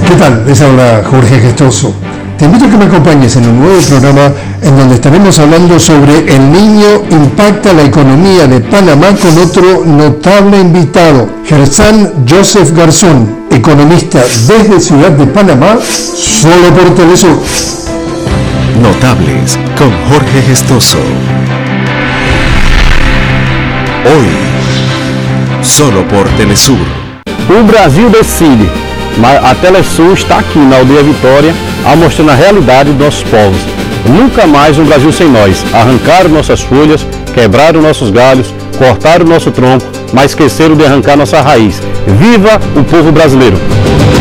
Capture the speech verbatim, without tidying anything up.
¿Qué tal? Les habla Jorge Gestoso. Te invito a que me acompañes en un nuevo programa en donde estaremos hablando sobre El Niño impacta la economía de Panamá con otro notable invitado, Gersán Joseph Garzón, economista desde Ciudad de Panamá, solo por Telesur. Notables con Jorge Gestoso. Hoy, solo por Telesur. O Brasil decide, mas a Telesur está aqui na Aldeia Vitória, mostrando a realidade dos nossos povos. Nunca mais um Brasil sem nós. Arrancaram nossas folhas, quebraram nossos galhos, cortaram nosso tronco, mas esqueceram de arrancar nossa raiz. Viva o povo brasileiro!